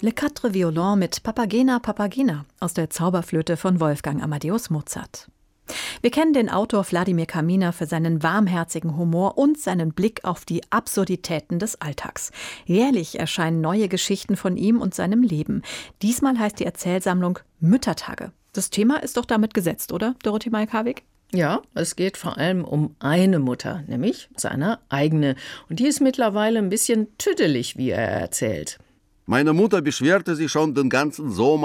Le Quatre Violons mit Papagena Papagena aus der Zauberflöte von Wolfgang Amadeus Mozart. Wir kennen den Autor Wladimir Kaminer für seinen warmherzigen Humor und seinen Blick auf die Absurditäten des Alltags. Jährlich erscheinen neue Geschichten von ihm und seinem Leben. Diesmal heißt die Erzählsammlung Müttertage. Das Thema ist doch damit gesetzt, oder, Dorothee Malkawik? Ja, es geht vor allem um eine Mutter, nämlich seine eigene. Und die ist mittlerweile ein bisschen tüdelig, wie er erzählt. Meine Mutter beschwerte sich schon den ganzen Sommer